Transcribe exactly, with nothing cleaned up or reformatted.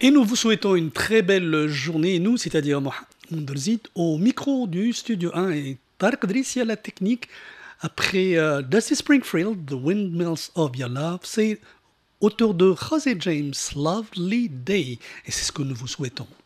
Et nous vous souhaitons une très belle journée, nous, c'est-à-dire Mohamed Rzid, au micro du Studio un et Tarek Drissi à la technique. Après euh, Dusty Springfield, The Windmills of Your Love, c'est autour de José James, Lovely Day. Et c'est ce que nous vous souhaitons.